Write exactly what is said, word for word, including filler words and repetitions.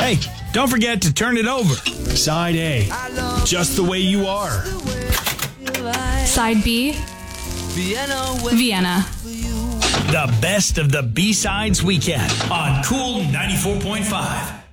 Hey, don't forget to turn it over. Side A, Just the Way You Are. Side B, Vienna. The best of the B-Sides weekend on Cool ninety-four point five.